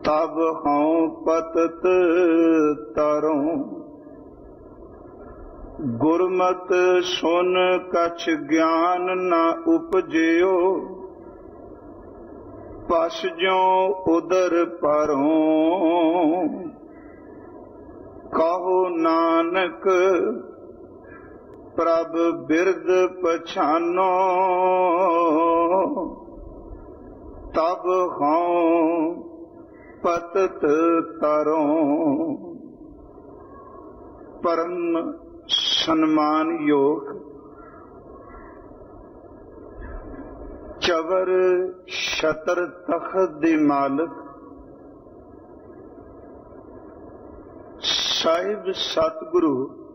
तब हूँ पतत तरों, गुरमत सुन कछ ज्ञान न उपजियो, पस ज्यों उदर परों। कहो नानक प्रभ बिरद पछानो, तब हूँ पतत तरों। परम सन्मान योग चवर छतर तख्त दे मालक साहिब सतगुरु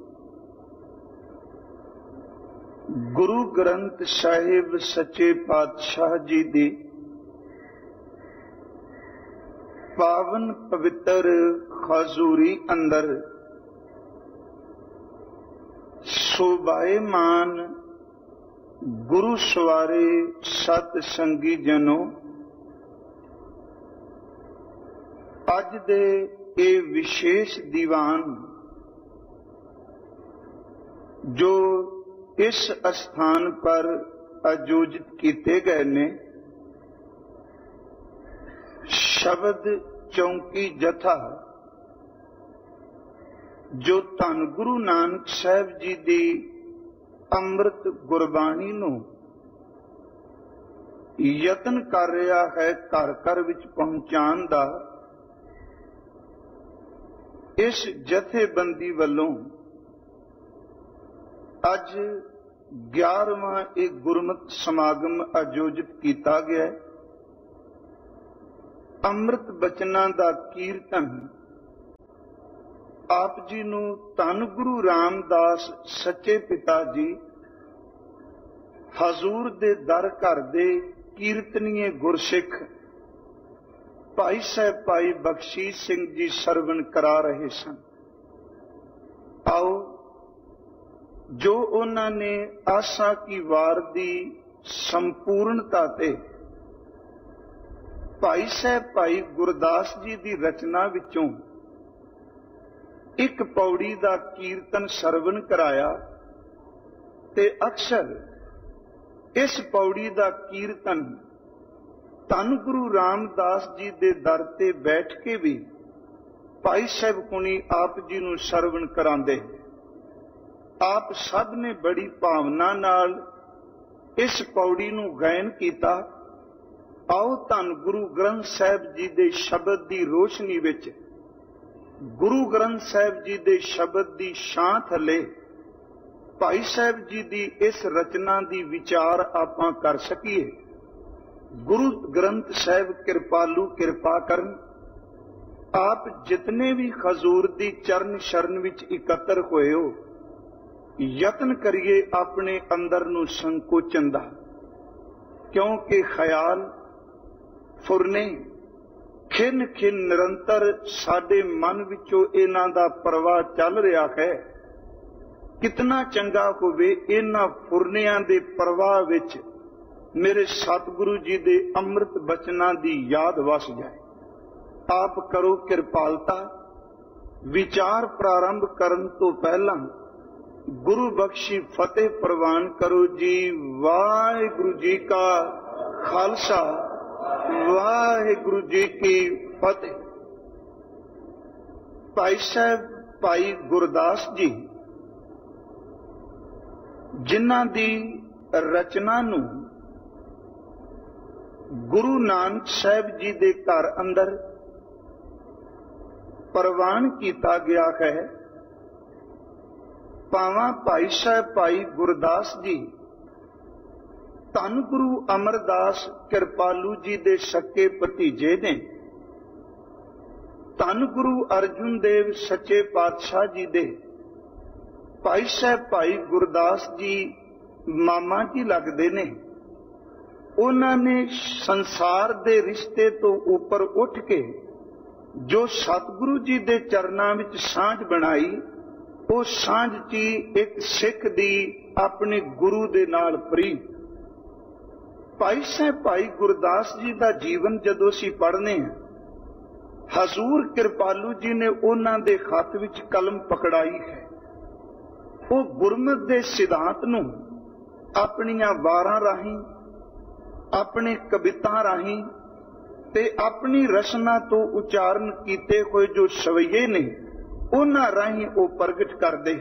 गुरु ग्रंथ साहिब सच्चे पातशाह जी दी पावन पवित्र खजूरी अंदर शोभायमान गुरु सवारे सत संगी जनों, अज दे ये विशेष दीवान जो इस स्थान पर आयोजित किए गए ने, शब्द चौंकी जथा जो धन गुरु नानक साहब जी दी अमृत गुरबाणी नूं यतन कर रहा है घर घर विच पहुंचाण दा, इस जथेबंदी वल्लों अज 11वां एक गुरमत समागम आयोजित किया गया है। अमृत बचना दा कीर्तन आप जी नूं धन गुरु रामदास सच्चे पिता जी हजूर दे दर घर दे कीर्तनीय गुरसिख भाई साहब भाई बख्शीश सिंह जी सरवण करा रहे सन। आओ जो उन्होंने आशा की वार दी संपूर्णता ते भाई साहब भाई गुरदास जी की रचना विचों एक पौड़ी का कीर्तन सरवण कराया, ते अक्सर इस पौड़ी का कीर्तन धन गुरु रामदास जी दे दर ते बैठ के भी भाई साहब कुणी आप जी नूं सरवण करांदे। आप सब ने बड़ी भावना नाल इस पौड़ी नूं गायन कीता। आओ धन गुरु ग्रंथ साहिब जी दे शब्द की रोशनी विच गुरु ग्रंथ साहिब जी दे शब्द की छां थले भाई साहब जी की इस रचना की विचार आपां कर सकीए। गुरु ग्रंथ साहिब कृपालू कृपा करन। आप जितने भी खजूर दी चरण शरण विच इकत्र होए हो, यत्न करिए अपने अंदर नूं संकोचन दा, क्योंकि ख्याल फुरने खिन खिन निरंतर साडे मन विचों इन्हां दा प्रवाह चल रहा है। कितना चंगा होवे इन्हां फुरनियां दे प्रवाह विच मेरे सतगुरु जी दे अमृत बचनां दी याद वस जाए। आप करो कृपालता। विचार प्रारंभ करन तो पहला गुरु बख्शी फतेह प्रवान करो जी। वाहिगुरु जी का खालसा, वाहिगुरु जी की फतेह। भाई साहब भाई गुरदास जी जिन्हां दी रचना नूं गुरु नानक साहब जी दे घर अंदर प्रवान किया गया है। पावां भाई साहब भाई गुरदास जी धन गुरु अमरदास कृपालू जी दे सके भतीजे ने। धन गुरु अर्जुन देव सच्चे पातशाह जी दे भाई साहब भाई गुरदास जी मामा जी लगदे ने। उन्होंने संसार दे रिश्ते तो ऊपर उठ के जो सतगुरु जी दे चरनां विच सांझ बनाई, वो सांझ ची एक सिख दी अपने गुरु दे नाल प्रीत। भाई साहब भाई गुरदास जी का जीवन जदों असीं पढ़ने हैं, ਹਜ਼ੂਰ ਕਿਰਪਾਲੂ ਜੀ ਨੇ ਉਹਨਾਂ ਦੇ ਹੱਥ ਵਿੱਚ ਕਲਮ ਪਕੜਾਈ ਹੈ। ਉਹ ਗੁਰਮਤਿ ਦੇ ਸਿਧਾਂਤ ਨੂੰ ਆਪਣੀਆਂ ਵਾਰਾਂ ਰਾਹੀਂ, ਆਪਣੇ ਕਵਿਤਾ ਰਾਹੀਂ ਤੇ ਆਪਣੀ ਰਚਨਾ ਤੋਂ ਉਚਾਰਨ ਕੀਤੇ ਹੋਏ ਜੋ ਸਵਈਏ ਨੇ ਉਹਨਾਂ ਰਾਹੀਂ ਉਹ ਪ੍ਰਗਟ ਕਰਦੇ।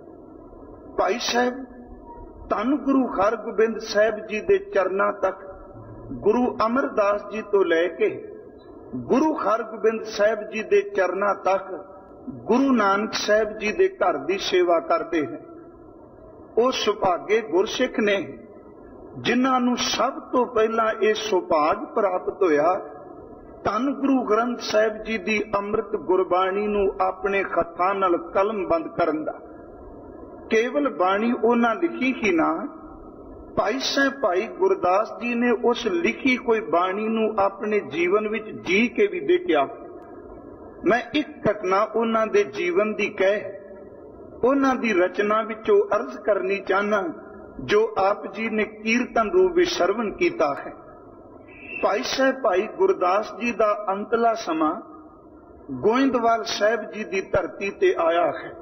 ਭਾਈ ਸਾਹਿਬ ਧੰਨ ਗੁਰੂ ਹਰਗੋਬਿੰਦ ਸਾਹਿਬ ਜੀ ਦੇ ਚਰਨਾਂ ਤੱਕ ਗੁਰੂ ਅਮਰਦਾਸ ਜੀ ਤੋਂ ਲੈ ਕੇ ਗੁਰੂ ਹਰਗੋਬਿੰਦ ਸਾਹਿਬ ਜੀ ਦੇ ਚਰਨਾਂ ਤੱਕ ਗੁਰੂ ਨਾਨਕ ਸਾਹਿਬ ਜੀ ਦੇ ਘਰ ਦੀ ਸੇਵਾ ਕਰਦੇ ਹਨ। ਉਹ ਸੁਭਾਗੇ ਗੁਰਸਿੱਖ ਨੇ ਜਿਨ੍ਹਾਂ ਨੂੰ ਸਭ ਤੋਂ ਪਹਿਲਾਂ ਇਹ ਸੁਭਾਗ ਪ੍ਰਾਪਤ ਹੋਇਆ ਧੰਨ ਗੁਰੂ ਗ੍ਰੰਥ ਸਾਹਿਬ ਜੀ ਦੀ ਅੰਮ੍ਰਿਤ ਗੁਰਬਾਣੀ ਨੂੰ ਆਪਣੇ ਹੱਥਾਂ ਨਾਲ ਕਲਮਬੰਦ ਕਰਨ ਦਾ। ਕੇਵਲ ਬਾਣੀ ਉਹਨਾਂ ਲਿਖੀ ਹੀ ਨਾ, ਭਾਈ ਸਾਹਿਬ ਭਾਈ ਗੁਰਦਾਸ ਜੀ ਨੇ ਉਸ ਲਿਖੀ ਕੋਈ ਬਾਣੀ ਨੂੰ ਆਪਣੇ ਜੀਵਨ ਵਿੱਚ ਜੀ ਕੇ ਵੀ ਦੇਖਿਆ। ਮੈਂ ਇੱਕ ਘਟਨਾ ਉਹਨਾਂ ਦੇ ਜੀਵਨ ਦੀ ਕਹਿ ਉਹਨਾਂ ਦੀ ਰਚਨਾ ਵਿੱਚੋਂ ਅਰਜ਼ ਕਰਨੀ ਚਾਹਨਾ, ਜੋ ਆਪ ਜੀ ਨੇ ਕੀਰਤਨ ਰੂਪ ਵਿੱਚ ਸਰਵਣ ਕੀਤਾ ਹੈ। ਭਾਈ ਸਾਹਿਬ ਭਾਈ ਗੁਰਦਾਸ ਜੀ ਦਾ ਅੰਤਲਾ ਸਮਾਂ ਗੋਇੰਦਵਾਲ ਸਾਹਿਬ ਜੀ ਦੀ ਧਰਤੀ ਤੇ ਆਇਆ ਹੈ।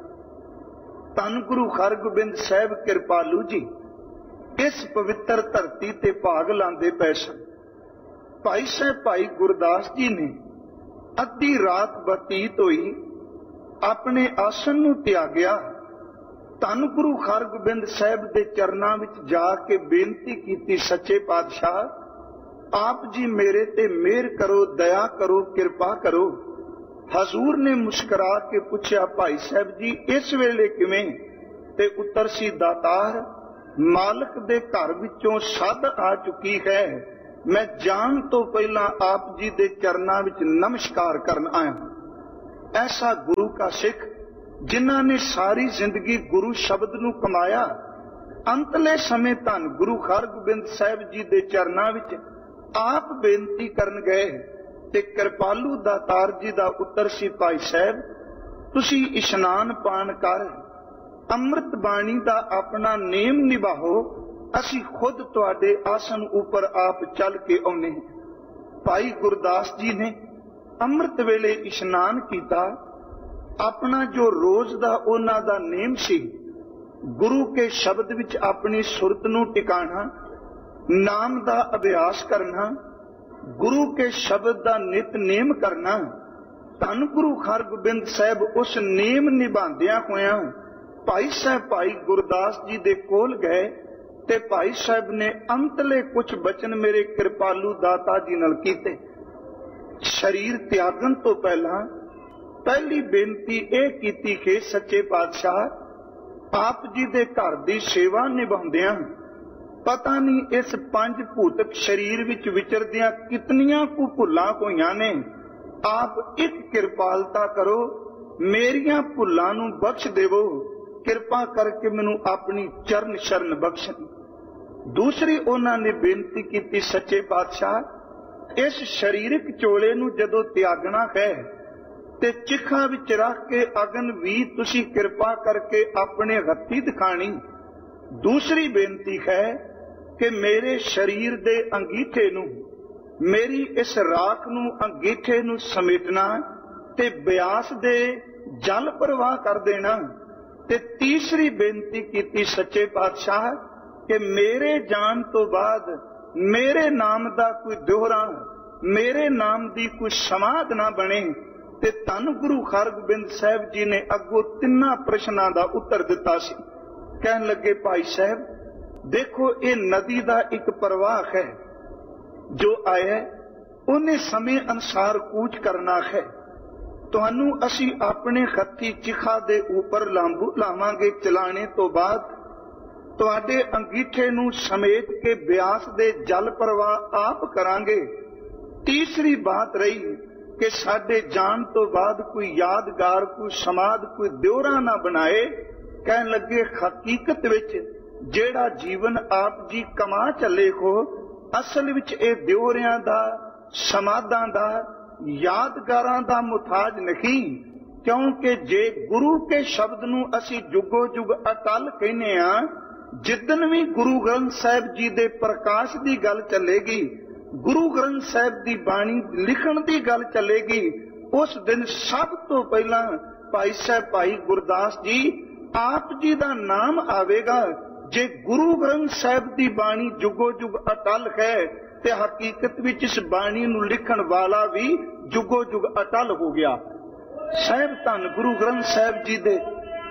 ਧੰਨ ਗੁਰੂ ਹਰਗੋਬਿੰਦ ਸਾਹਿਬ ਕਿਰਪਾਲੂ ਜੀ ਇਸ ਪਵਿੱਤਰ ਧਰਤੀ ਤੇ ਭਾਗ ਲਾਂਦੇ ਪਏ ਸਨ। ਭਾਈ ਸਾਹਿਬ ਭਾਈ ਗੁਰਦਾਸ ਜੀ ਨੇ ਅੱਧੀ ਰਾਤ ਬਤੀਤ ਹੋਈ ਆਪਣੇ ਆਸਣ ਨੂੰ ਤਿਆਗਿਆ। ਧੰਨ ਗੁਰੂ ਹਰਗੋਬਿੰਦ ਸਾਹਿਬ ਦੇ ਚਰਨਾਂ ਵਿੱਚ ਜਾ ਕੇ ਬੇਨਤੀ ਕੀਤੀ, ਸੱਚੇ ਪਾਤਸ਼ਾਹ ਆਪ ਜੀ ਮੇਰੇ ਤੇ ਮਿਹਰ ਕਰੋ, ਦਇਆ ਕਰੋ, ਕਿਰਪਾ ਕਰੋ। ਹਜ਼ੂਰ ਨੇ ਮੁਸਕਰਾ ਕੇ ਪੁੱਛਿਆ, ਭਾਈ ਸਾਹਿਬ ਜੀ ਇਸ ਵੇਲੇ ਕਿਵੇਂ? ਤੇ ਉੱਤਰ ਸੀ, ਦਾਤਾਰ ਮਾਲਕ ਦੇ ਘਰ ਵਿੱਚੋਂ ਸੱਦ ਆ ਚੁੱਕੀ ਹੈ, ਮੈਂ ਜਾਣ ਤੋਂ ਪਹਿਲਾਂ ਆਪ ਜੀ ਦੇ ਚਰਨਾਂ ਵਿੱਚ ਨਮਸਕਾਰ ਕਰਨ ਆਇਆ। ਐਸਾ ਗੁਰੂ ਕਾ ਸਿੱਖ ਜਿਨ੍ਹਾਂ ਨੇ ਸਾਰੀ ਜ਼ਿੰਦਗੀ ਗੁਰੂ ਸ਼ਬਦ ਨੂੰ ਕਮਾਇਆ, ਅੰਤਲੇ ਸਮੇਂ ਧੰਨ ਗੁਰੂ ਹਰਗੋਬਿੰਦ ਸਾਹਿਬ ਜੀ ਦੇ ਚਰਨਾਂ ਵਿੱਚ ਆਪ ਬੇਨਤੀ ਕਰਨ ਗਏ ਤੇ ਕਿਰਪਾਲੂ ਦਾਤਾਰ ਜੀ ਦਾ ਉੱਤਰ ਸੀ, ਭਾਈ ਸਾਹਿਬ ਤੁਸੀਂ ਇਸ਼ਨਾਨ ਪਾਣ ਕਰ ਅੰਮ੍ਰਿਤ ਬਾਣੀ ਦਾ ਆਪਣਾ ਨੇਮ ਨਿਭਾਓ, ਅਸੀਂ ਖੁਦ ਤੁਹਾਡੇ ਆਸਣ ਉੱਪਰ ਆਪ ਚੱਲ ਕੇ ਆਉਨੇ। ਭਾਈ ਗੁਰਦਾਸ ਜੀ ਨੇ ਅੰਮ੍ਰਿਤ ਵੇਲੇ ਇਸ਼ਨਾਨ ਕੀਤਾ। ਆਪਣਾ ਜੋ ਰੋਜ਼ ਦਾ ਉਹਨਾਂ ਦਾ ਨੇਮ ਸੀ, ਗੁਰੂ ਕੇ ਸ਼ਬਦ ਵਿੱਚ ਆਪਣੀ ਸੁਰਤ ਨੂੰ ਟਿਕਾਣਾ, ਨਾਮ ਦਾ ਅਭਿਆਸ ਕਰਨਾ, ਗੁਰੂ ਕੇ ਸ਼ਬਦ ਦਾ ਨਿਤਨੇਮ ਕਰਨਾ। ਧੰਨ ਗੁਰੂ ਹਰਗੋਬਿੰਦ ਸਾਹਿਬ ਉਸ ਨੇਮ ਨਿਭਾਉਂਦਿਆਂ ਹੋਇਆਂ ਭਾਈ ਸਾਹਿਬ ਭਾਈ ਗੁਰਦਾਸ ਜੀ ਦੇ ਕੋਲ ਗਏ ਤੇ ਭਾਈ ਸਾਹਿਬ ਨੇ ਅੰਤਲੇ ਕੁਝ ਬਚਨ ਮੇਰੇ ਕਿਰਪਾਲੂ ਦਾਤਾ ਜੀ ਨਾਲ ਕੀਤੇ। ਸਰੀਰ ਤਿਆਗਣ ਤੋਂ ਪਹਿਲਾਂ ਪਹਿਲੀ ਬੇਨਤੀ ਇਹ ਕੀਤੀ ਕਿ ਸੱਚੇ ਪਾਤਸ਼ਾਹ ਆਪ ਜੀ ਦੇ ਘਰ ਦੀ ਸੇਵਾ ਨਿਭਾਉਂਦਿਆਂ ਪਤਾ ਨਹੀਂ ਇਸ ਪੰਜ ਭੂਤਕ ਸਰੀਰ ਵਿੱਚ ਵਿਚਰਦਿਆਂ ਕਿਤਨੀਆਂ ਕੁ ਭੁੱਲਾਂ ਹੋਈਆਂ ਨੇ, ਆਪ ਇੱਕ ਕਿਰਪਾਲਤਾ ਕਰੋ, ਮੇਰੀਆਂ ਭੁੱਲਾਂ ਨੂੰ ਬਖਸ਼ ਦੇਵੋ, ਕਿਰਪਾ ਕਰਕੇ ਮੈਨੂੰ ਆਪਣੀ ਚਰਨ ਸ਼ਰਨ ਬਖਸ਼ਣ। ਦੂਸਰੀ ਉਹਨਾਂ ਨੇ ਬੇਨਤੀ ਕੀਤੀ, ਸੱਚੇ ਪਾਤਸ਼ਾਹ ਇਸ ਸਰੀਰਕ ਚੋਲੇ ਨੂੰ ਜਦੋਂ ਤਿਆਗਣਾ ਹੈ ਤੇ ਚਿਖਾ ਵਿੱਚ ਰੱਖ ਕੇ ਅਗਨ ਵੀ ਤੁਸੀਂ ਕਿਰਪਾ ਕਰਕੇ ਆਪਣੇ ਹੱਥੀਂ ਦਿਖਾਣੀ। ਦੂਸਰੀ ਬੇਨਤੀ ਹੈ ਕਿ ਮੇਰੇ ਸਰੀਰ ਦੇ ਅੰਗੀਠੇ ਨੂੰ, ਮੇਰੀ ਇਸ ਰਾਖ ਨੂੰ ਅੰਗੀਠੇ ਨੂੰ ਸਮੇਟਣਾ ਤੇ ਬਿਆਸ ਦੇ ਜਲ ਪ੍ਰਵਾਹ ਕਰ ਦੇਣਾ। ਤੇ ਤੀਸਰੀ ਬੇਨਤੀ ਕੀਤੀ, ਸੱਚੇ ਪਾਤਸ਼ਾਹ ਕਿ ਮੇਰੇ ਜਾਣ ਤੋਂ ਬਾਅਦ ਮੇਰੇ ਨਾਮ ਦਾ ਕੋਈ ਦੋਹਰਾ, ਮੇਰੇ ਨਾਮ ਦੀ ਕੋਈ ਸਮਾਧ ਨਾ ਬਣੇ। ਤੇ ਧੰਨ ਗੁਰੂ ਹਰਗੋਬਿੰਦ ਸਾਹਿਬ ਜੀ ਨੇ ਅੱਗੋਂ ਤਿੰਨਾਂ ਪ੍ਰਸ਼ਨਾਂ ਦਾ ਉੱਤਰ ਦਿੱਤਾ ਸੀ। ਕਹਿਣ ਲੱਗੇ, ਭਾਈ ਸਾਹਿਬ ਦੇਖੋ ਇਹ ਨਦੀ ਦਾ ਇੱਕ ਪ੍ਰਵਾਹ ਹੈ, ਜੋ ਆਇਆ ਉਹਨੇ ਸਮੇਂ ਅਨੁਸਾਰ ਕੂਚ ਕਰਨਾ ਹੈ। ਤੁਹਾਨੂੰ ਅਸੀਂ ਆਪਣੇ ਹੱਥੀ ਚਿਖਾ ਦੇ ਉੱਪਰ ਲਾਵਾਂਗੇ, ਚਲਾਣੇ ਤੋਂ ਬਾਅਦ ਤੁਹਾਡੇ ਅੰਗੀਠੇ ਨੂੰ ਸਮੇਟ ਕੇ ਬਿਆਸ ਦੇ ਜਲ ਪ੍ਰਵਾਹ ਆਪ ਕਰਾਂਗੇ। ਤੀਸਰੀ ਬਾਤ ਰਹੀ ਕਿ ਸਾਡੇ ਜਾਣ ਤੋਂ ਬਾਅਦ ਕੋਈ ਯਾਦਗਾਰ, ਕੋਈ ਸਮਾਧ, ਕੋਈ ਦਿਉਰਾ ਨਾ ਬਣਾਏ। ਕਹਿਣ ਲੱਗੇ, ਹਕੀਕਤ ਵਿੱਚ ਜਿਹੜਾ ਜੀਵਨ ਆਪ ਜੀ ਕਮਾ ਚੱਲੇ ਹੋ, ਅਸਲ ਵਿੱਚ ਇਹ ਦਿਉਰਿਆਂ ਦਾ, ਸਮਾਧਾਂ ਦਾ, ਯਾਦਗਾਰਾਂ ਦਾ ਮੁਤਾਜ ਨਹੀਂ। ਕਿਉਂਕਿ ਜੇ ਗੁਰੂ ਕੇ ਸ਼ਬਦ ਨੂੰ ਅਸੀਂ ਜੁਗੋ ਜੁਗ ਅਟਲ ਕਹਿੰਦੇ ਆ, ਜਿੱਦਨ ਵੀ ਗੁਰੂ ਗ੍ਰੰਥ ਸਾਹਿਬ ਜੀ ਦੇ ਪ੍ਰਕਾਸ਼ ਦੀ ਗੱਲ ਚੱਲੇਗੀ, ਗੁਰੂ ਗ੍ਰੰਥ ਸਾਹਿਬ ਦੀ ਬਾਣੀ ਲਿਖਣ ਦੀ ਗੱਲ ਚੱਲੇਗੀ, उस दिन सब तो पहला भाई साहब भाई गुरदास जी आप जी का नाम आवेगा। जे गुरु ग्रंथ साहिब की बाणी जुगो जुग अटल है ते हकीकत विच इस बाणी नूं लिखण वाला भी जुगो जुग अटल हो गया। साहिब धन गुरु ग्रंथ साहिब जी दे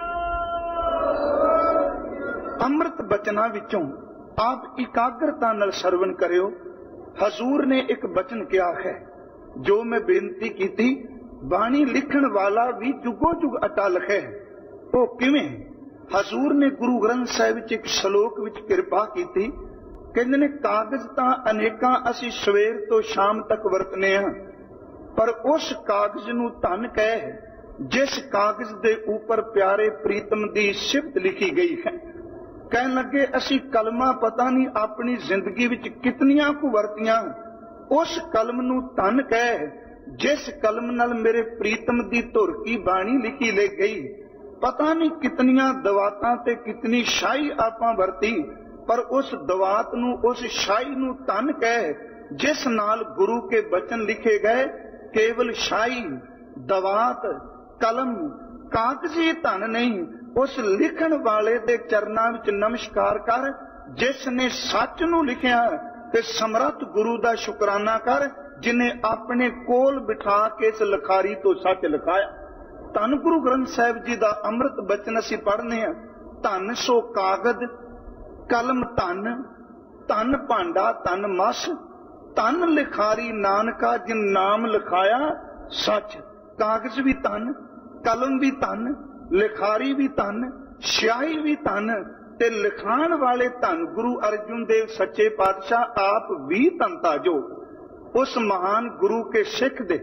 अमृत बचना विचों आप इकाग्रता नाल सरवण करियो। हजूर ने एक बचन किया है जो मैं बेनती की थी, बाणी लिखण वाला भी जुगो जुग अटल है। वो किवें? हजूर ने गुरु ग्रंथ साहिब विच एक श्लोक विच कृपा की थी, कहंदे ने कागज तां अनेकां असीं सवेर तो शाम तक वरतने हां, पर उस कागज नूं धन कह जिस कागज दे ऊपर प्यारे प्रीतम दी सिफत लिखी गई है। कहन लगे असीं कलमा पता नहीं अपनी जिंदगी विच कितनियां कु वरतियां, उस कलम नूं धन कह जिस कलम नाल मेरे प्रीतम दी धुर की बाणी लिखी ले गई। पता नहीं कितनियां दवातां ते कितनी शाही आपां वरती, पर उस दवात नूं उस शाही नूं धन कह जिस नाल गुरु के बचन लिखे गए। केवल शाही दवात कलम कागजी धन नहीं, उस लिखण वाले दे चरनां विच नमस्कार कर जिसने सच नूं लिखिया ते समर्थ गुरु दा शुकराना कर जिन्हें अपने कोल बिठा के इस लिखारी तो सच लिखाया। धन गुरु ग्रंथ साहिब जी दा अमृत बचन असीं पढ़ने आ। धन सो कागद कलम धन, धन भांडा धन मस, धन लिखारी नानका जिन नाम लिखाया सच। कागज भी धन, कलम भी धन, लिखारी भी धन, स्याही भी धन ते लिखाण वाले धन गुरु अर्जुन देव सच्चे पातशाह आप भी धनता जो। उस महान गुरु के सिख दे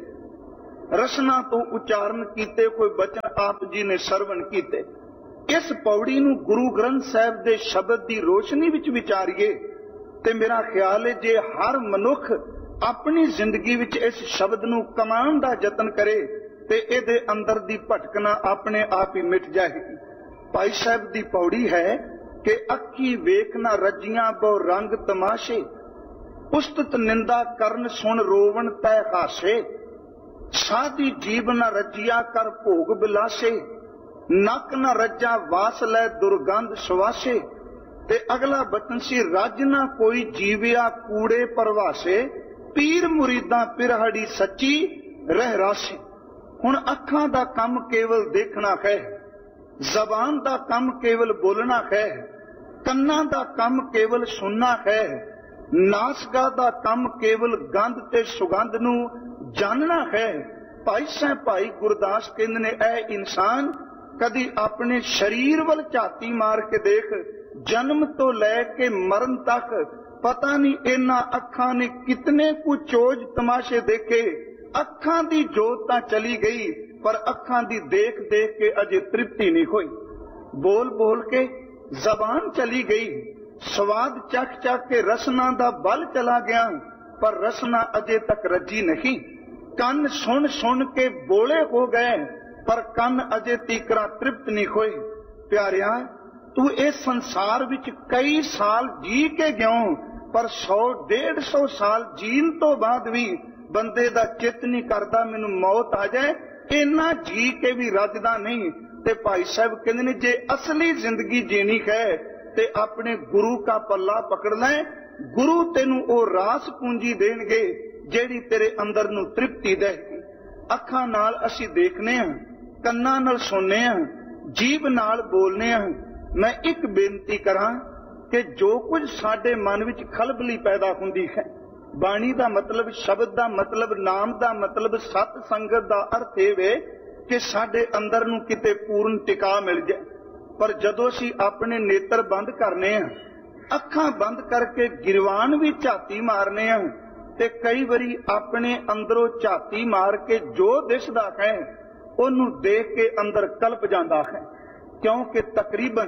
रसना तो उच्चारण कीते कोई बचन आप जी ने सरवण कीते। इस पौड़ी नूं गुरु ग्रंथ साहिब दे शब्द दी रोशनी विच विचारिए ते मेरा ख्याल है जे हर मनुख अपनी जिंदगी विच इस शब्द नूं कमाण दा यतन करे ते इहदे अंदर दी भटकना अपने आप ही मिट जाएगी। भाई साहब दी पौड़ी है कि अखी वेख ना रजियां बहु रंग तमाशे, उस्तत निंदा करन सुन रोवण तै हासे। साधी जीव न रजिया कर भोग बिलासे, नक न रजा वास लै दुर्गंध सुवासे। ते अगला बचन सी रज ना कोई जीविया कूड़े परवासे, पीर मुरीदा पिरहड़ी सच्ची रह रासे। हुण अखां दा कम केवल देखना है, जबान दा कम केवल बोलना है, कन्ना दा कम केवल सुनना है, नासगा दा कम केवल गंध ते सुगंध नूं जानना है। भाई साहब भाई गुरदास कहंदे ने ऐ इंसान कदी अपने शरीर वल झाती मार के देख, जन्म तो लैके मरण तक पता नहीं इन्हां अखां ने कितने कु चोज तमाशे देखे। अखां दी जोत तां चली गई पर अखां दी देख देख के अजे तृप्ति नहीं हुई। बोल बोल के जबान चली गई, स्वाद चख चख के रसना दा बल चला गया पर रसना अजे तक रजी नहीं। कन सुन सुन के बोले हो गए पर कन अजे तीकरा तृप्त नहीं होए। प्यारिया तू इस संसार विच कई साल जी के गयो पर 100-150 साल जीन तो बाद भी बंदे दा चित नहीं करदा मैनू मौत आ जाए, इन्ना जी के भी रजदा नहीं। ते भाई साहब कहंदे ने जे असली जिंदगी जीनी है ते अपने गुरु का पल्ला पकड़ ले, गुरु तेनू ओ रास पूंजी देणगे जेड़ी तेरे अंदर नू तृप्ति देगी। अखां नाल असीं देखने हां, कन्नां नाल सुनने हां, जीभ नाल बोलने हां। मैं एक बेनती करां कि जो कुछ साडे मन विच खलबली पैदा हुंदी है, बाणी दा मतलब, शब्द दा मतलब, नाम दा मतलब, सत संगत दा अर्थ ये वे कि साडे अंदर नू किते पूर्ण टिका मिल जाए। पर जदों असीं अपने नेत्र बंद करने हां, अखां बंद करके गिरवान भी झाती मारने हां ते कई वारी अपने अंदरों झाती मार के जो दिसदा है उहनूं देख के अंदर कल्प जांदा है। क्योंकि तकरीबन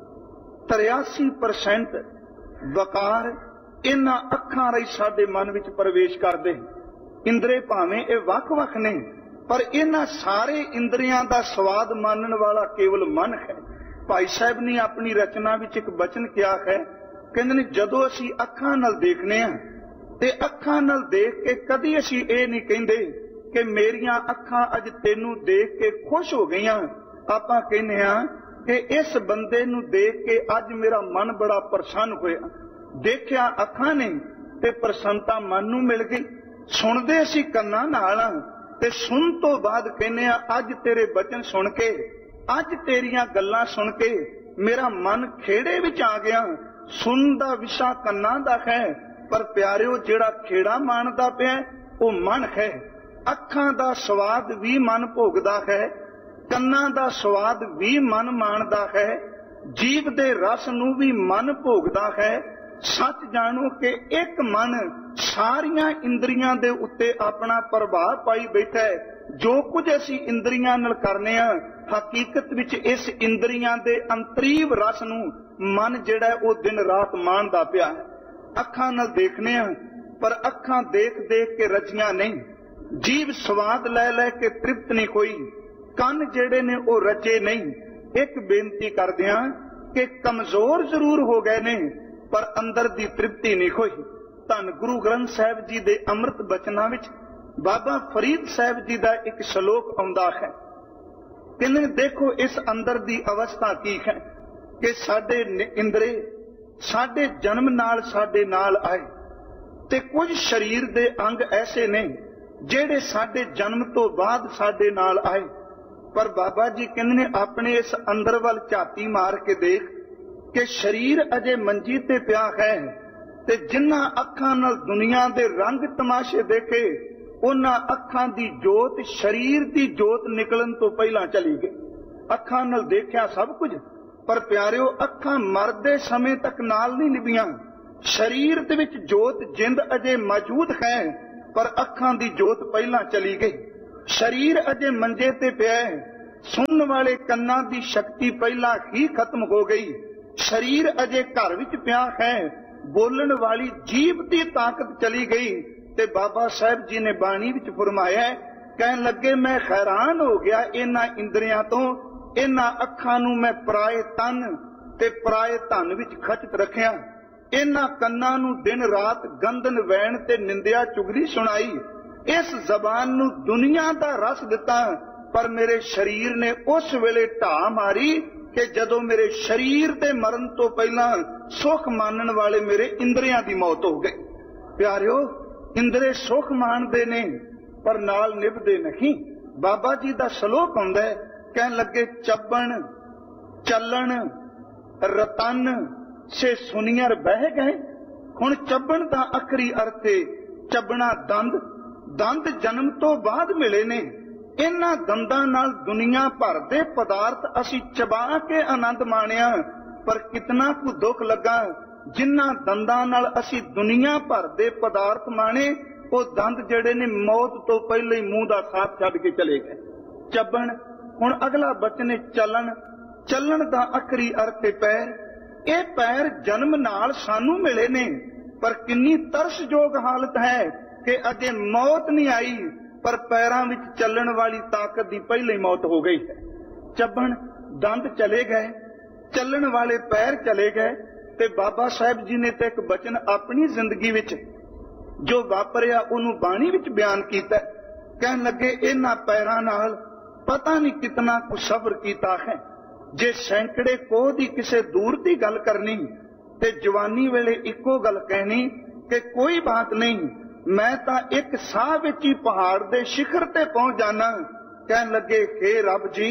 83% वकार इन्हां अखां राही साडे मन विच प्रवेश करदे। इंद्रे भावें इह वख-वख ने पर इन्हां सारे इंद्रियां दा स्वाद मानण वाला केवल मन है। भाई साहब ने अपनी रचना विच एक बचन किया है, कहंदे ने जदों असीं अखां नाल देखने हां ते अखां नाल देख के कदी असीं इह नहीं कहिंदे कि मेरियां अखां अज तेनू देख के खुश हो गईयां। आपां कहने हां कि इस बंदे नू देख के अज मेरा मन बड़ा प्रसन्न होया। देखिया अखां ने ते प्रसन्नता मन नू मिल गई। सुनदे असीं कन्नां नाल ते सुन तो बाद कहने आ अज तेरे बचन सुन के, अज तेरियां गल्लां सुन के मेरा मन खेड़े विच आ गया। सुन दा विशा कन्नां दा है, पर प्यारिओ जिहड़ा खेड़ा माणदा पिया वो मन है। अखां दा स्वाद भी मन भोगदा है, कन्नां दा स्वाद भी मन माणदा है, जीव दे रस नू भी मन भोगदा है। सच जानो कि एक मन सारियां इंद्रियां दे उत्ते अपना प्रभाव पाई बैठा है। जो कुछ असी इंद्रियां नाल करने आ, हकीकत विच इस इंद्रियां दे अंतरीव रस नू मन जिहड़ा वो दिन रात माणदा पिया है। अखां नाल देखने आ, पर अखां देख देख के रजियां नहीं। जीव स्वाद लै लै के तृप्त नहीं होई, कन जिहड़े ने वो रजे नहीं। एक बेनती करदियां कि कमजोर जरूर हो गए ने, पर अंदर दी तृप्ति नहीं होई। धन गुरु ग्रंथ साहिब जी दे अमृत बचनां विच बाबा फरीद साहिब जी दा एक श्लोक आउंदा है। कहंदे देखो इस अंदर दी अवस्था की है कि साडे इंद्रे साडे जन्म नाल साडे नाल आए, ते कुछ शरीर दे अंग ऐसे ने जेड़े साडे जन्म तो बाद साडे नाल आए। पर बाबा जी कहंदे ने अपने इस अंदर वल झाती मार के देख कि शरीर अजे मंजी ते पिया है, ते जिन्हां अखां नाल दुनिया दे रंग तमाशे देखे उन्हां अखां दी जोत शरीर दी जोत निकलन तो पहला चली गई। अखां नाल देखिया सब कुछ, पर प्यारिओ अखां मरदे समय तक नाल नहीं निभियां। शरीर दे विच जोत जिंद अजे मौजूद है, पर अखां दी जोत पहला चली गई। शरीर अजे मंजे ते पिया है, सुनने वाले कन्नां दी शक्ति पहला ही खत्म हो गई। शरीर अजे घर विच पिया है, बोलण वाली जीभ दी ताकत चली गई। ते बाबा साहब जी ने बाणी विच फरमाया, कहन लगे मैं हैरान हो गया इन्हां इंद्रियां तो, इन्हां अखां नूं मैं पराए तन ते पराए धन विच खचत रखिया। इन्हां कन्नां नूं दिन रात गंदन वैण ते निंदिया चुगली सुनाई। इस जबान नूं दुनिया दा रस दिता, पर मेरे शरीर ने उस वेले ढा मारी कि जदों मेरे शरीर दे मरण तो पहला सुख मानन वाले मेरे इंद्रियां दी मौत हो गई। प्यारिओ इंद्रे सुख मानदे ने, पर नाल निभदे नहीं। बाबा जी दा श्लोक आउंदा है, कहन लगे चबण चलन रतन से सुनियर बह गए। हुण चबण दा आखरी अर्थ है चबना दंद। दंद जन्म तो बाद मिले ने। इन्हां दंदां नाल दुनिया भर दे पदार्थ असी चबा के आनंद माणिया, पर कितना कु दुख लगा जिन्हां दंदां नाल असी दुनिया भर दे पदार्थ माणे, वो दंद जिहड़े ने मौत तो पहले ही मूंह दा साथ छड्ड के चले गए। चबण हुण अगला बचन है चलन। चलन दा आखरी अर्थ है पैर। ये पैर जन्म नाल सानू मिले ने, पर किन्नी तरसयोग हालत है कि अजे मौत नहीं आई, पर पैरां विच चलण वाली ताकत दी पहले ही मौत हो गई है। चबण दंद चले गए, चलण वाले पैर चले गए। ते बाबा साहब जी ने तो एक बचन अपनी जिंदगी विच जो वापरिया उन्होंने बाणी विच बयान किया। कहन लगे इन्हां पैरां नाल पता नहीं कितना कुछ सफर किया है। जे सैकड़े कोह दी किसे दूर की गल करनी ते जवानी वेले इको गल कहनी कि कोई बात नहीं, मैं तो एक साह विच ही पहाड़ दे शिखर ते पहुंच जाना। कहन लगे हे रब जी,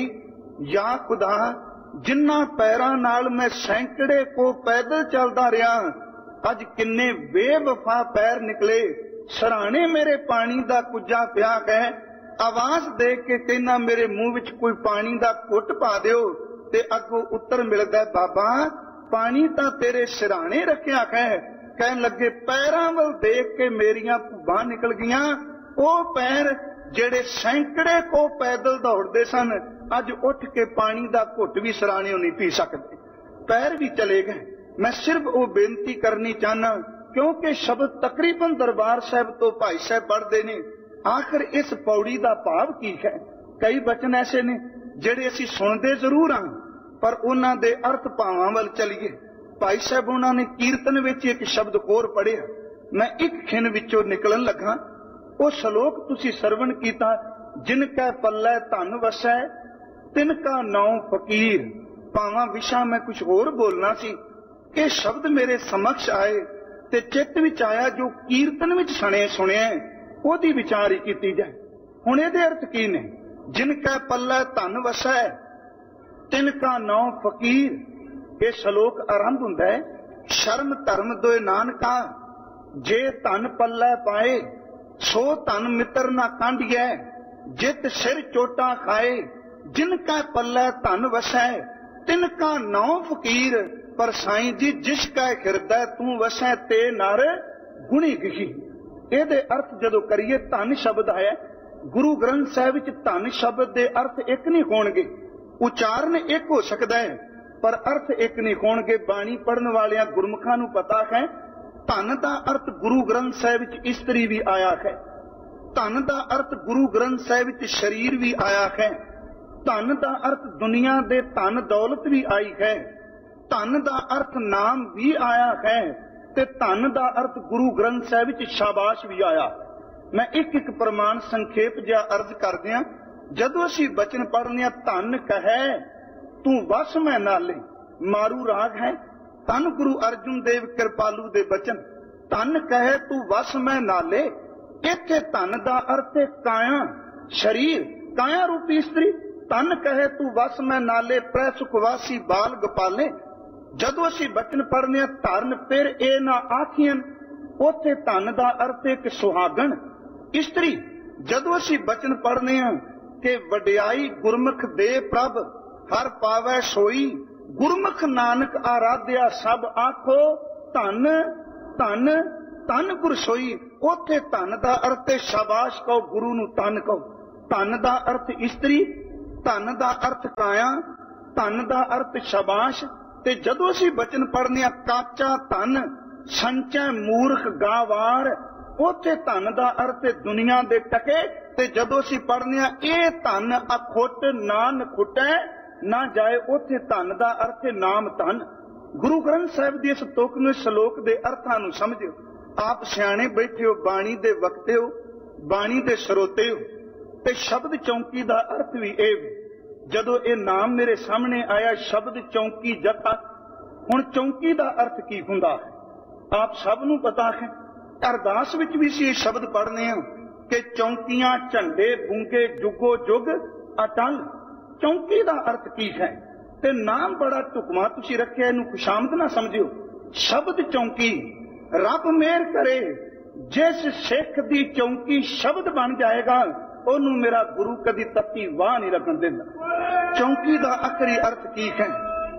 या खुदा जिन्ना पैरां नाल मैं सैकड़े को पैदल चलदा रहा, अज किन्ने बेवफा पैर निकले। सराहने मेरे पानी दा कुजा पिया है, आवाज दे के कहना मेरे मुंह विच कोई पानी दा घुट पा दिओ, ते अगों उत्तर मिलदा बाबा पानी तां तेरे सिराने रखिया है। कहन लगे पैरां वल देख के मेरियां भुब्बां निकल गईयां। वो पैर जेड़े सैकड़े को पैदल दौड़दे सन, अज उठ के पानी दा घुट भी सराने नहीं पी सकते, पैर भी चले गए। मैं सिर्फ वो बेनती करनी चाहना, क्योंकि शब्द तकरीबन दरबार साहब तो भाई साहब पढ़ते ने, आखिर इस पौड़ी का भाव की है। कई बचन ऐसे ने जेड़े असी सुनते जरूर हाँ, पर उन्हां दे अर्थ भावां वल चलीए। भाई साहब उन्होंने कीर्तन विच एक शब्द कोर पढ़िया, मैं एक खिन विचों निकलन लगा ਉਹ ਸ਼ਲੋਕ ਤੁਸੀਂ ਸਰਵਣ ਕੀਤਾ, ਜਿਨ ਕੈ ਪੱਲੇ ਧਨ ਵਸੈ ਤਿਨ ਕਾ ਨਾਉ ਫਕੀਰ। ਭਾਵਾਂ ਵਿਸ਼ਾ ਮੈਂ ਕੁਝ ਹੋਰ ਬੋਲਣਾ ਸੀ, ਇਹ ਸ਼ਬਦ ਮੇਰੇ ਸਮਕਸ਼ ਆਏ ਤੇ ਚਿੱਤ ਵਿੱਚ ਆਇਆ, ਜੋ ਕੀਰਤਨ ਵਿੱਚ ਸੁਣਿਆ ਉਹਦੀ ਵਿਚਾਰ ਹੀ ਕੀਤੀ ਜਾਏ। ਹੁਣ ਇਹਦੇ ਅਰਥ ਕੀ ਨੇ? ਜਿਨ ਕੈ ਪੱਲੇ ਧਨ ਵਸੈ ਤਿਨ ਕਾ ਨਾਉ ਫਕੀਰ। ਇਹ ਸ਼ਲੋਕ ਆਰੰਭ ਹੁੰਦਾ ਹੈ, ਸ਼ਰਮ ਧਰਮ ਦੋਇ ਨਾਨਕਾ, ਜੇ ਧਨ ਪੱਲੇ ਪਾਏ ਸੋ ਧਨ ਮਿੱਤਰ ਨਾ ਕਾਂਢੀਐ, ਜਿਤ ਸਿਰ ਚੋਟਾਂ ਖਾਏ ਜਿਨ ਕੈ ਪੱਲੇ ਧਨ ਵਸੈ ਤਿਨ ਕਾ ਨਾਉ ਫਕੀਰ। ਪਰ ਸਾਈਂ ਜੀ ਜਿਸ ਕੈ ਹਿਰਦੈ ਤੂੰ ਵਸੈ ਤੇ ਨਰ ਗੁਣੀ ਗਿਹੀ। ਇਹਦੇ ਅਰਥ ਜਦੋਂ ਕਰੀਏ, ਧਨ ਸ਼ਬਦ ਹੈ ਗੁਰੂ ਗ੍ਰੰਥ ਸਾਹਿਬ ਵਿੱਚ, ਧਨ ਸ਼ਬਦ ਦੇ ਅਰਥ ਇੱਕ ਨਹੀਂ ਹੋਣਗੇ, ਉਚਾਰਨ ਇੱਕ ਹੋ ਸਕਦਾ ਹੈ ਪਰ ਅਰਥ ਇੱਕ ਨਹੀਂ ਹੋਣਗੇ। ਬਾਣੀ ਪੜਨ ਵਾਲਿਆਂ ਗੁਰਮੁਖਾਂ ਨੂੰ ਪਤਾ ਹੈ ਧਨ ਦਾ ਅਰਥ ਗੁਰੂ ਗ੍ਰੰਥ ਸਾਹਿਬ ਵਿੱਚ ਇਸਤਰੀ ਵੀ ਆਇਆ ਹੈ, ਧਨ ਦਾ ਅਰਥ ਗੁਰੂ ਗ੍ਰੰਥ ਸਾਹਿਬ ਵਿੱਚ ਸਰੀਰ ਵੀ ਆਇਆ ਹੈ, ਧਨ ਦਾ ਅਰਥ ਦੁਨੀਆ ਦੇ ਧਨ ਦੌਲਤ ਵੀ ਆਈ ਹੈ, ਧਨ ਦਾ ਅਰਥ ਨਾਮ ਵੀ ਆਇਆ ਹੈ ਤੇ ਧਨ ਦਾ ਅਰਥ ਗੁਰੂ ਗ੍ਰੰਥ ਸਾਹਿਬ ਵਿੱਚ ਸ਼ਾਬਾਸ਼ ਵੀ ਆਇਆ। ਮੈਂ ਇੱਕ ਇੱਕ ਪ੍ਰਮਾਣ ਸੰਖੇਪ ਜਿਹਾ ਅਰਜ਼ ਕਰਦਿਆਂ, ਜਦੋਂ ਅਸੀਂ ਬਚਨ ਪੜ੍ਹਨੇ ਆ, ਧਨ ਕਹੈ ਤੂੰ ਵਸ ਮੈਂ ਨਾਲੇ, ਮਾਰੂ ਰਾਗ ਹੈ, ਧੰਨ ਗੁਰੂ ਅਰਜੁਨ ਦੇਵ ਕਿਰਪਾਲੂ ਦੇ ਬਚਨ, ਧਨ ਕਹੈ ਤੂੰ ਵਸ ਮੈਂ ਨਾਲੇ। ਇੱਥੇ ਧਨ ਦਾ ਅਰਥ ਹੈ ਕਾਇਆ, ਸਰੀਰ, ਕਾਇਆ ਰੂਪੀ ਇਸਤਰੀ। ਧਨ ਕਹੈ ਤੂੰ ਵਸ ਮੈਂ ਨਾਲੇ, ਪ੍ਰੈ ਸੁਖਵਾਸੀ ਬਾਲ ਗੋਪਾਲੇ। ਜਦੋਂ ਅਸੀਂ ਬਚਨ ਪੜ੍ਹਨੇ ਆ, ਧਰਨ ਫਿਰ ਇਹ ਨਾ ਆਖੀਆਂ, ਉੱਥੇ ਧਨ ਦਾ ਅਰਥ ਹੈ ਕਿ ਸੁਹਾਗਣ, ਇਸਤਰੀ। ਜਦੋਂ ਅਸੀਂ ਬਚਨ ਪੜ੍ਹਨੇ ਆ ਕਿ ਵਡਿਆਈ ਗੁਰਮੁਖ ਦੇ ਪ੍ਰਭ ਹਰ ਪਾਵੈ ਸੋਈ, ਗੁਰਮੁਖ ਨਾਨਕ ਆਰਾਧਿਆ ਸਭ ਆਖੋ ਧਨ ਧਨ ਧਨ ਗੁਰ ਸੋਈ। ਉੱਥੇ ਧਨ ਦਾ ਅਰਥ ਹੈ ਸ਼ਾਬਾਸ਼ ਕਹੋ, ਗੁਰੂ ਨੂੰ ਧਨ ਕਹੋ। ਧਨ ਦਾ ਅਰਥ ਇਸਤਰੀ, ਧਨ ਦਾ ਅਰਥ ਕਾਇਆ, ਧਨ ਦਾ ਅਰਥ ਸ਼ਾਬਾਸ਼। ਤੇ ਜਦੋਂ ਅਸੀਂ ਬਚਨ ਪੜ੍ਹਨੇ ਆ, ਕਾਚਾ ਧਨ ਸੰਚੈ ਮੂਰਖ ਗਾਵਾਰ, ਉੱਥੇ ਧਨ ਦਾ ਅਰਥ ਹੈ ਦੁਨੀਆ ਦੇ ਟਕੇ। ਤੇ ਜਦੋਂ ਅਸੀਂ ਪੜ੍ਹਨੇ ਆ, ਇਹ ਧਨ ਅਖੁੱਟ ਨਾ ਨਖੁੱਟੈ ਨਾ ਜਾਏ, ਉੱਥੇ ਧਨ ਦਾ ਅਰਥ ਹੈ ਨਾਮ ਧਨ। ਗੁਰੂ ਗ੍ਰੰਥ ਸਾਹਿਬ ਦੀ ਇਸ ਤੁਕ ਨੂੰ, ਸ਼ਲੋਕ ਦੇ ਅਰਥਾਂ ਨੂੰ ਸਮਝਿਓ। ਆਪ ਸਿਆਣੇ ਬੈਠੇ ਹੋ, ਬਾਣੀ ਦੇ ਵਕਤੇ ਹੋ, ਬਾਣੀ ਦੇ ਸਰੋਤੇ ਹੋ। ਤੇ ਸ਼ਬਦ ਚੌਂਕੀ ਦਾ ਅਰਥ ਵੀ ਇਹ, ਜਦੋਂ ਇਹ ਨਾਮ ਮੇਰੇ ਸਾਹਮਣੇ ਆਇਆ, ਸ਼ਬਦ ਚੌਂਕੀ ਜਥਾ। ਹੁਣ ਚੌਂਕੀ ਦਾ ਅਰਥ ਕੀ ਹੁੰਦਾ ਹੈ ਆਪ ਸਭ ਨੂੰ ਪਤਾ ਹੈ। ਅਰਦਾਸ ਵਿੱਚ ਵੀ ਅਸੀਂ ਇਹ ਸ਼ਬਦ ਪੜ੍ਹਨੇ ਆ ਕਿ ਚੌਂਕੀਆਂ ਝੰਡੇ ਬੁੰਗੇ ਜੁਗੋ ਜੁਗ ਅਟਲ। ਚੌਂਕੀ ਦਾ ਅਰਥ ਕੀ ਹੈ? ਤੇ ਨਾਮ ਬੜਾ ਢੁਕਵਾਂ ਤੁਸੀਂ ਰੱਖਿਆ, ਇਹਨੂੰ ਖੁਸ਼ਾਮਦ ਨਾ ਸਮਝਿਓ। ਸ਼ਬਦ ਚੌਂਕੀ, ਰੱਬ ਮਿਹਰ ਕਰੇ ਜਿਸ ਸਿੱਖ ਦੀ ਚੌਂਕੀ ਸ਼ਬਦ ਬਣ ਜਾਏਗਾ, ਉਹਨੂੰ ਮੇਰਾ ਗੁਰੂ ਕਦੀ ਤੱਤੀ ਵਾਹ ਨਹੀਂ ਲੱਗਣ ਦਿੰਦਾ। ਚੌਂਕੀ ਦਾ ਆਖਰੀ ਅਰਥ ਕੀ ਹੈ?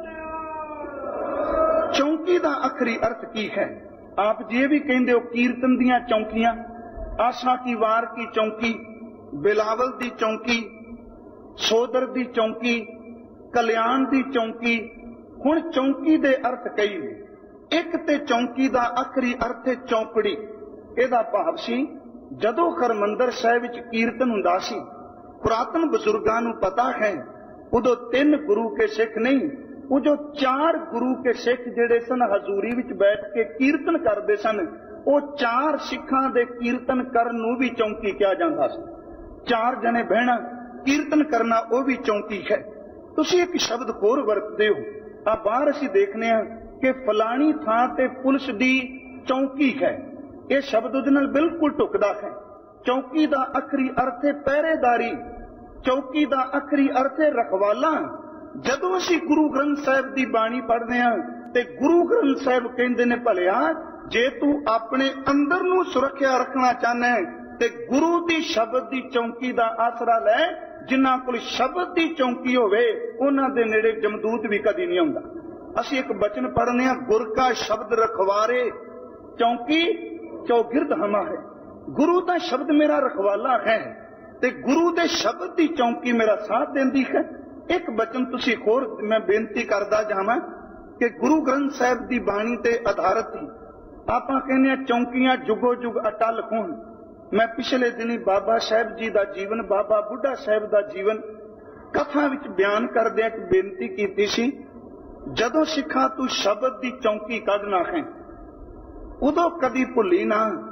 ਚੌਂਕੀ ਦਾ ਆਖਰੀ ਅਰਥ ਕੀ ਹੈ? ਆਪ ਜੇ ਵੀ ਕਹਿੰਦੇ ਹੋ ਕੀਰਤਨ ਦੀਆਂ ਚੌਂਕੀਆਂ, ਆਸਾ ਕੀ ਵਾਰ ਕੀ ਚੌਂਕੀ, ਬਿਲਾਵਲ ਦੀ ਚੌਂਕੀ, ਸੋਦਰ ਦੀ ਚੌਂਕੀ, ਕਲਿਆਣ ਦੀ ਚੌਂਕੀ। ਹੁਣ ਚੌਂਕੀ ਦੇ ਅਰਥ ਕਈ ਨੇ। ਇੱਕ ਤੇ ਚੌਂਕੀ ਦਾ ਆਖਰੀ ਅਰਥ ਹੈ ਚੌਂਕੜੀ। ਇਹਦਾ ਭਾਵ ਸੀ ਜਦੋਂ ਹਰਿਮੰਦਰ ਸਾਹਿਬ ਵਿੱਚ ਕੀਰਤਨ ਹੁੰਦਾ ਸੀ, ਪੁਰਾਤਨ ਬਜ਼ੁਰਗਾਂ ਨੂੰ ਪਤਾ ਹੈ, ਉਦੋਂ 3 ਗੁਰੂ ਕੇ ਸਿੱਖ ਨਹੀਂ, ਉਦੋਂ 4 ਗੁਰੂ ਕੇ ਸਿੱਖ ਜਿਹੜੇ ਸਨ, ਹਜ਼ੂਰੀ ਵਿੱਚ ਬੈਠ ਕੇ ਕੀਰਤਨ ਕਰਦੇ ਸਨ। ਉਹ 4 ਸਿੱਖਾਂ ਦੇ ਕੀਰਤਨ ਕਰਨ ਨੂੰ ਵੀ ਚੌਂਕੀ ਕਿਹਾ ਜਾਂਦਾ ਸੀ। 4 ਜਣੇ ਬਹਿਣਾ ਕੀਰਤਨ ਕਰਨਾ, ਉਹ ਵੀ ਚੌਂਕੀ ਹੈ। ਤੁਸੀਂ ਇੱਕ ਸ਼ਬਦ ਹੋਰ ਵਰਤਦੇ ਹੋ, ਆ ਬਾਹਰ ਅਸੀਂ ਦੇਖਨੇ ਆ ਕਿ ਫਲਾਣੀ ਥਾਂ ਤੇ ਪੁਲਿਸ ਦੀ ਚੌਂਕੀ ਹੈ। ਇਹ ਸ਼ਬਦ ਉਹਦੇ ਨਾਲ ਬਿਲਕੁਲ ਢੁਕਦਾ ਹੈ। ਚੌਂਕੀ ਦਾ ਆਖਰੀ ਅਰਥ ਹੈ ਪਹਿਰੇਦਾਰੀ, ਚੌਕੀ ਦਾ ਆਖਰੀ ਅਰਥ ਹੈ ਰਖਵਾਲਾ। ਜਦੋਂ ਅਸੀਂ ਗੁਰੂ ਗ੍ਰੰਥ ਸਾਹਿਬ ਦੀ ਬਾਣੀ ਪੜ੍ਹਦੇ ਹਾਂ ਤੇ ਗੁਰੂ ਗ੍ਰੰਥ ਸਾਹਿਬ ਕਹਿੰਦੇ ਨੇ, ਭਲਿਆ ਜੇ ਤੂੰ ਆਪਣੇ ਅੰਦਰ ਨੂੰ ਸੁਰੱਖਿਆ ਰੱਖਣਾ ਚਾਹੁੰਦਾ ਹੈ ਤੇ ਗੁਰੂ ਦੀ ਸ਼ਬਦ ਦੀ ਚੌਂਕੀ ਦਾ ਆਸਰਾ ਲੈ। ਜਿਨ੍ਹਾਂ ਕੋਲ ਸ਼ਬਦ ਦੀ ਚੌਂਕੀ ਹੋਵੇ, ਉਹਨਾਂ ਦੇ ਨੇੜੇ ਜਮਦੂਤ ਵੀ ਕਦੀ ਨਹੀਂ ਆਉਂਦਾ। ਅਸੀਂ ਇੱਕ ਬਚਨ ਪੜ੍ਹਨੇ ਆ, ਗੁਰ ਕਾ ਸ਼ਬਦ ਰਖਵਾਰੇ ਚੌਂਕੀ ਚੌਗਿਰਦ ਹਮਾ ਹੈ। ਗੁਰੂ ਦਾ ਸ਼ਬਦ ਮੇਰਾ ਰਖਵਾਲਾ ਹੈ ਤੇ ਗੁਰੂ ਦੇ ਸ਼ਬਦ ਦੀ ਚੌਂਕੀ ਮੇਰਾ ਸਾਥ ਦਿੰਦੀ ਹੈ। ਇੱਕ ਬਚਨ ਤੁਸੀਂ ਹੋਰ ਮੈਂ ਬੇਨਤੀ ਕਰਦਾ ਜਾਵਾਂ ਕਿ ਗੁਰੂ ਗ੍ਰੰਥ ਸਾਹਿਬ ਦੀ ਬਾਣੀ ਤੇ ਆਧਾਰਿਤ ਹੀ ਆਪਾਂ ਕਹਿੰਦੇ ਆ ਚੌਂਕੀਆਂ ਜੁਗੋ ਜੁਗ ਅਟਲ ਹੋਣ। ਮੈਂ ਪਿਛਲੇ ਦਿਨੀ ਬਾਬਾ ਸਾਹਿਬ ਜੀ ਦਾ ਜੀਵਨ, ਬਾਬਾ ਬੁੱਢਾ ਸਾਹਿਬ ਦਾ ਜੀਵਨ ਕਥਾ ਵਿੱਚ ਬਿਆਨ ਕਰਦਿਆਂ ਇੱਕ ਬੇਨਤੀ ਕੀਤੀ ਸੀ, ਜਦੋਂ ਸਿੱਖਾਂ ਤੂੰ ਸ਼ਬਦ ਦੀ ਚੌਂਕੀ ਕੱਢਣਾ ਹੈ, ਉਦੋਂ ਕਦੀ ਭੁੱਲੀ ਨਾ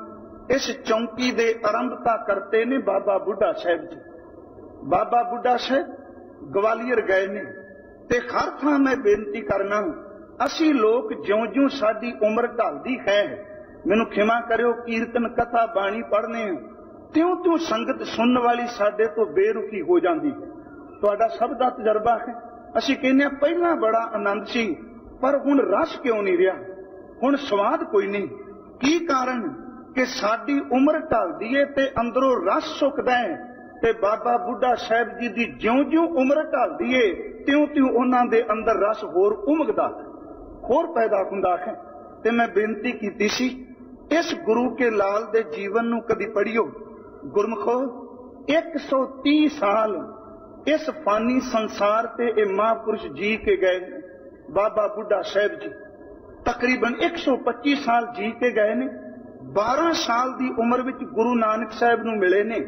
इस चौंकी दे आरंभता करते ने बाबा बुढ़ा साहब जी। बाबा बुढ़ा साहब ग्वालियर गए ने ते हर थां मैं बेनती करना, असी लोग ज्यों-ज्यों साडी उम्र ढलदी है, मैनू खिमा करियो, कीर्तन कथा बाणी पढ़ने त्यों-त्यों संगत सुनने वाली साडे तो बेरुखी हो जाती है। तुहाडा सब दा तजर्बा है। असी कहने पहला बड़ा आनंद सी, पर हुण रस क्यों नहीं रहा, हुण स्वाद कोई नहीं। की कारण कि साडी उम्र ढलदी है ते अंदरों रस सुकदा है, ते बाबा बुढ़ा साहब जी दी ज्यों-ज्यों उम्र ढलदी है त्यों-त्यों उन्हां दे अंदर रस होर उमगदा है, होर पैदा हुंदा है। ते मैं बेनती कीती सी, इस गुरु के लाल दे जीवन नूं कदी पढ़ियो। गुरमुखो 130 साल इस फानी संसार ते ए महापुरुष जी के गए। बाबा बुढ़ा साहब जी तकरीबन 125 साल जी के गए ने। 12 साल की उम्र विच गुरु नानक साहब नूं मिले ने।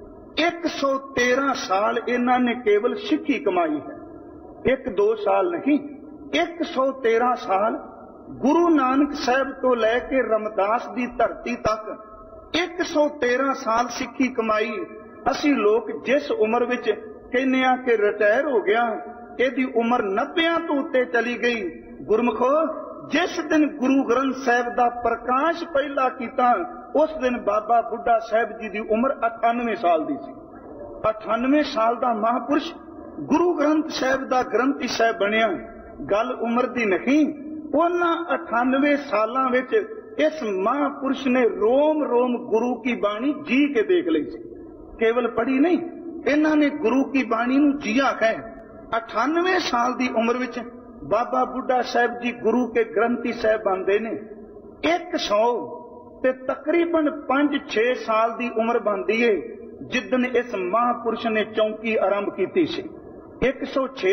113 साल इन्हां ने केवल सिक्खी कमाई है, 1-2 साल नहीं, 113 साल गुरु नानक साहब तो लैके रमदास की धरती तक 113 साल सिक्खी कमाई। असी लोग जिस उम्र विच कहने आ कि रिटायर हो गया, यदि उम्र 90 तो उत्ते चली गई। गुरमुखो जिस दिन गुरु ग्रंथ साहब का प्रकाश पहला किया, उस दिन बाबा बुढ़ा साहब जी की उम्र 98 साल की सी। 98 साल का महापुरुष गुरु ग्रंथ साहब का ग्रंथी साहब बनया। गल उम्र की नहीं, उन्हां 98 सालां विच इस महापुरुष ने रोम रोम गुरु की बाणी जी के देख ली सी, केवल पढ़ी नहीं, इन्हां ने गुरु की बाणी नूं जिया है। 98 साल की उम्र विच बाबा बुढ़ा साहब जी गुरु के ग्रंथी साहब बनते ने। 100 ते तकरीबन 5-6 साल की उम्र बनती है जिदन इस महापुरुष ने चौंकी आरंभ की सी। 106